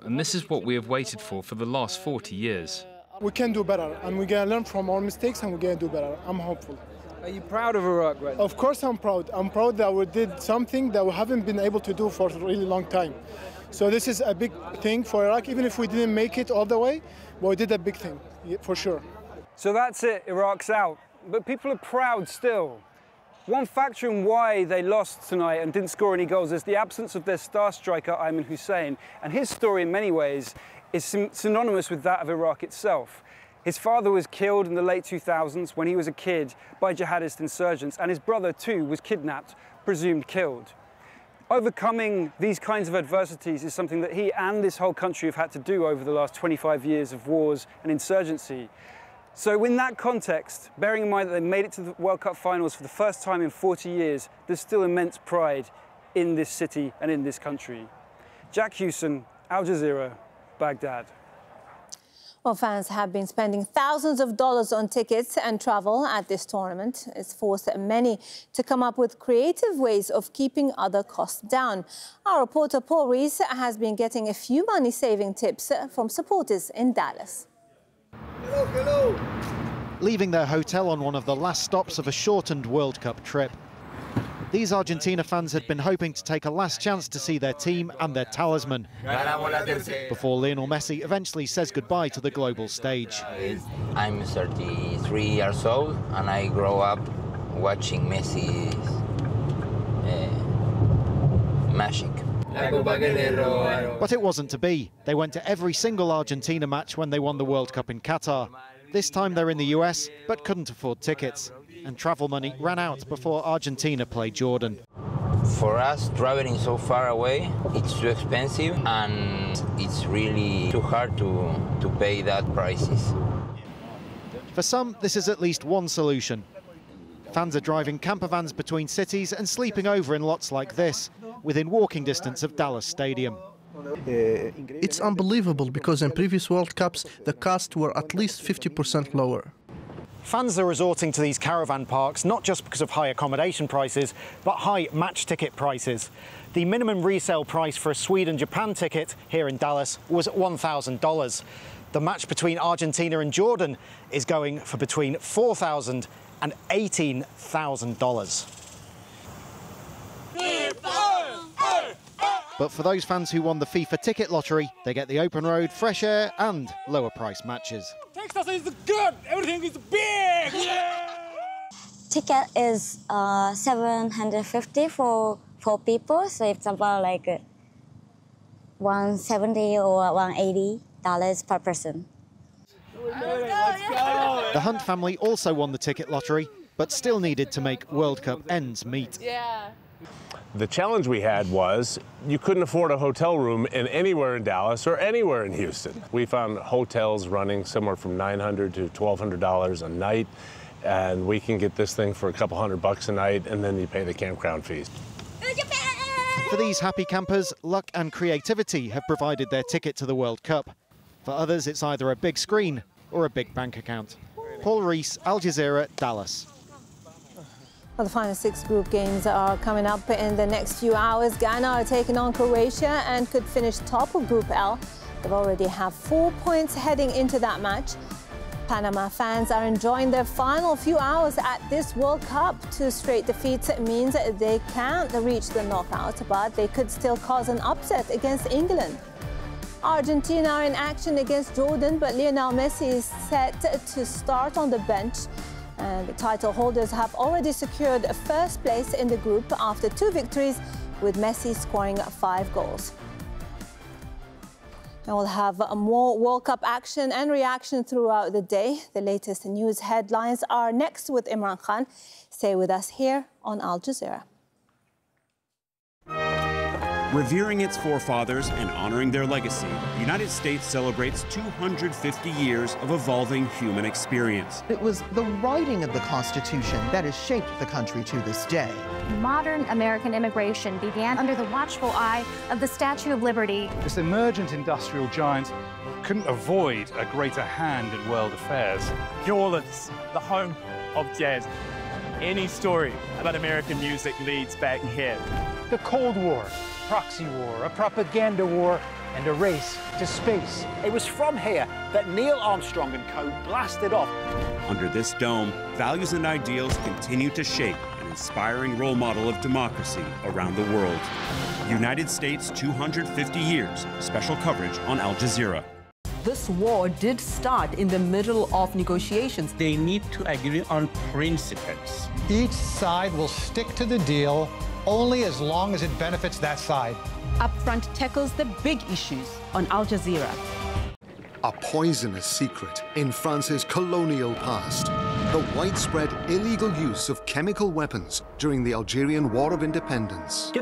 and this is what we have waited for the last 40 years. We can do better, and we're going to learn from our mistakes, and we're going to do better. I'm hopeful. Are you proud of Iraq right now? Of course I'm proud. I'm proud that we did something that we haven't been able to do for a really long time. So this is a big thing for Iraq, even if we didn't make it all the way, but we did a big thing, for sure. So that's it, Iraq's out. But people are proud still. One factor in why they lost tonight and didn't score any goals is the absence of their star striker, Ayman Hussein. And his story, in many ways, is synonymous with that of Iraq itself. His father was killed in the late 2000s when he was a kid by jihadist insurgents, and his brother, too, was kidnapped, presumed killed. Overcoming these kinds of adversities is something that he and this whole country have had to do over the last 25 years of wars and insurgency. So in that context, bearing in mind that they made it to the World Cup finals for the first time in 40 years, there's still immense pride in this city and in this country. Jack Hewson, Al Jazeera, Baghdad. Well, fans have been spending thousands of dollars on tickets and travel at this tournament. It's forced many to come up with creative ways of keeping other costs down. Our reporter Paul Rees has been getting a few money-saving tips from supporters in Dallas. Hello, hello. Leaving their hotel on one of the last stops of a shortened World Cup trip. These Argentina fans had been hoping to take a last chance to see their team and their talisman before Lionel Messi eventually says goodbye to the global stage. I'm 33 years old and I grew up watching Messi's magic. But it wasn't to be. They went to every single Argentina match when they won the World Cup in Qatar. This time they're in the US, but couldn't afford tickets. And travel money ran out before Argentina played Jordan. For us, traveling so far away, it's too expensive and it's really too hard to pay that prices. For some, this is at least one solution. Fans are driving camper vans between cities and sleeping over in lots like this, within walking distance of Dallas Stadium. It's unbelievable because in previous World Cups, the costs were at least 50% lower. Fans are resorting to these caravan parks not just because of high accommodation prices, but high match ticket prices. The minimum resale price for a Sweden-Japan ticket here in Dallas was $1,000. The match between Argentina and Jordan is going for between $4,000 and $18,000. But for those fans who won the FIFA ticket lottery, they get the open road, fresh air and lower price matches. Texas is good, everything is big! Yeah! Ticket is $750 for 4 people, so it's about like $170 or $180 per person. The Hunt family also won the ticket lottery, but still needed to make World Cup ends meet. Yeah. The challenge we had was you couldn't afford a hotel room anywhere in Dallas or anywhere in Houston. We found hotels running somewhere from $900 to $1,200 a night, and we can get this thing for a couple $100 a night, and then you pay the campground fees. For these happy campers, luck and creativity have provided their ticket to the World Cup. For others, it's either a big screen or a big bank account. Paul Rees, Al Jazeera, Dallas. Well, the final 6 group games are coming up in the next few hours. Ghana are taking on Croatia and could finish top of Group L. They already have 4 points heading into that match. Panama fans are enjoying their final few hours at this World Cup. 2 straight defeats means they can't reach the knockout, but they could still cause an upset against England. Argentina are in action against Jordan, but Lionel Messi is set to start on the bench. And the title holders have already secured first place in the group after 2 victories, with Messi scoring 5 goals. And we'll have more World Cup action and reaction throughout the day. The latest news headlines are next with Imran Khan. Stay with us here on Al Jazeera. Revering its forefathers and honoring their legacy, the United States celebrates 250 years of evolving human experience. It was the writing of the Constitution that has shaped the country to this day. Modern American immigration began under the watchful eye of the Statue of Liberty. This emergent industrial giant couldn't avoid a greater hand in world affairs. New Orleans, the home of jazz. Any story about American music leads back here. The Cold War, proxy war, a propaganda war, and a race to space. It was from here that Neil Armstrong and co blasted off. Under this dome, values and ideals continue to shape an inspiring role model of democracy around the world. United States 250 years, special coverage on Al Jazeera. This war did start in the middle of negotiations. They need to agree on principles. Each side will stick to the deal only as long as it benefits that side. Upfront tackles the big issues on Al Jazeera. A poisonous secret in France's colonial past. The widespread illegal use of chemical weapons during the Algerian War of Independence.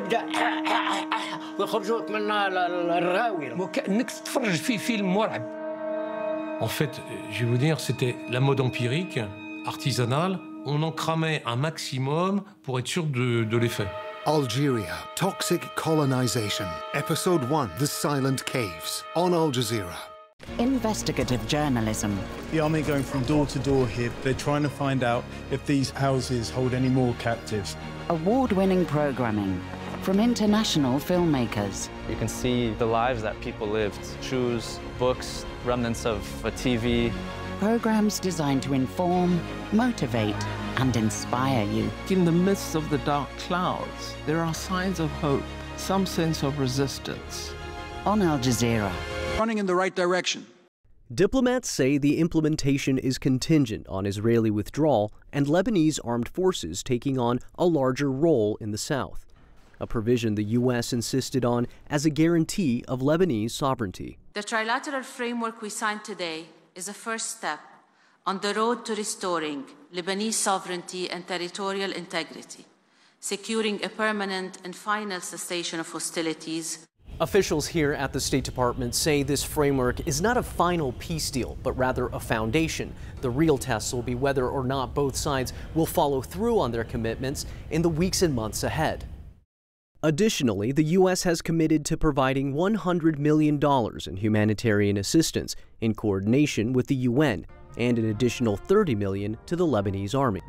En fait, je vais vous dire, c'était la mode empirique, artisanale. On en cramait un maximum pour être sûr de l'effet. Algeria, Toxic Colonization. Episode 1, The Silent Caves, on Al Jazeera. Investigative journalism. The army going from door to door here. They're trying to find out if these houses hold any more captives. Award-winning programming from international filmmakers. You can see the lives that people lived. Shoes, books, remnants of a TV. Programs designed to inform, motivate, and inspire you. In the midst of the dark clouds, there are signs of hope, some sense of resistance. On Al Jazeera. Running in the right direction. Diplomats say the implementation is contingent on Israeli withdrawal and Lebanese armed forces taking on a larger role in the south, a provision the U.S. insisted on as a guarantee of Lebanese sovereignty. The trilateral framework we signed today is a first step on the road to restoring Lebanese sovereignty and territorial integrity, securing a permanent and final cessation of hostilities. Officials here at the State Department say this framework is not a final peace deal, but rather a foundation. The real test will be whether or not both sides will follow through on their commitments in the weeks and months ahead. Additionally, the U.S. has committed to providing $100 million in humanitarian assistance in coordination with the UN and an additional $30 million to the Lebanese army.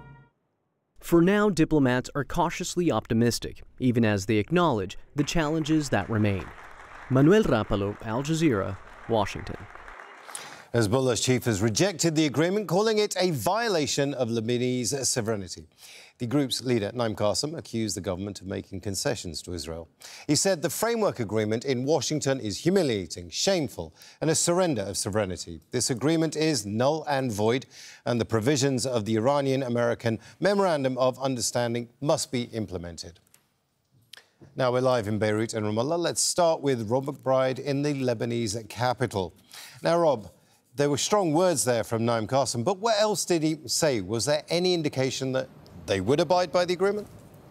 For now, diplomats are cautiously optimistic, even as they acknowledge the challenges that remain. Manuel Rapalo, Al Jazeera, Washington. Hezbollah's chief has rejected the agreement, calling it a violation of Lebanese sovereignty. The group's leader, Naim Qassem, accused the government of making concessions to Israel. He said the framework agreement in Washington is humiliating, shameful, and a surrender of sovereignty. This agreement is null and void, and the provisions of the Iranian-American Memorandum of Understanding must be implemented. Now we're live in Beirut and Ramallah. Let's start with Rob McBride in the Lebanese capital. Now, Rob, there were strong words there from Naim Qassem, but what else did he say? Was there any indication that they would abide by the agreement?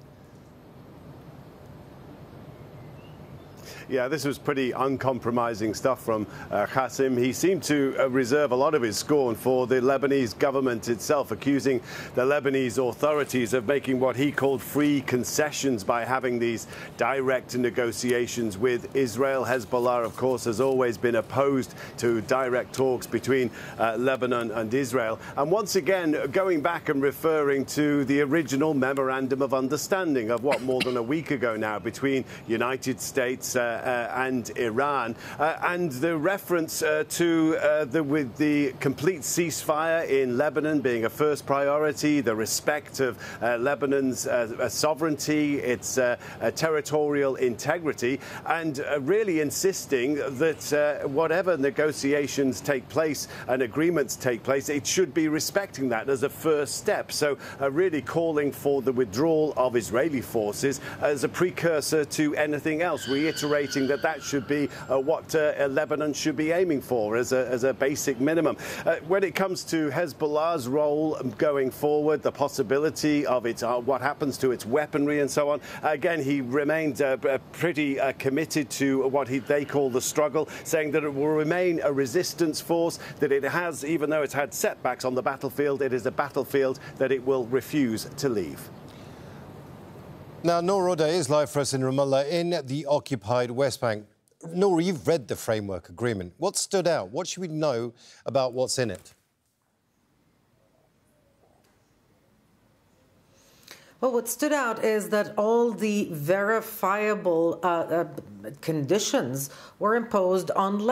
Yeah, this was pretty uncompromising stuff from Qassem. He seemed to reserve a lot of his scorn for the Lebanese government itself, accusing the Lebanese authorities of making what he called free concessions by having these direct negotiations with Israel. Hezbollah, of course, has always been opposed to direct talks between Lebanon and Israel. And once again, going back and referring to the original Memorandum of Understanding of more than a week ago now between United States and Iran, and the reference to the complete ceasefire in Lebanon being a first priority, the respect of Lebanon's sovereignty, its territorial integrity, and really insisting that whatever negotiations take place and agreements take place, it should be respecting that as a first step. So really calling for the withdrawal of Israeli forces as a precursor to anything else, reiterating that should be what Lebanon should be aiming for as a basic minimum. When it comes to Hezbollah's role going forward, the possibility of its what happens to its weaponry and so on, again, he remained pretty committed to what they call the struggle, saying that it will remain a resistance force, that it has, even though it's had setbacks on the battlefield, it is a battlefield that it will refuse to leave. Now, Noor Roda is live for us in Ramallah in the occupied West Bank. Noor, you've read the framework agreement. What stood out? What should we know about what's in it? Well, what stood out is that all the verifiable conditions were imposed on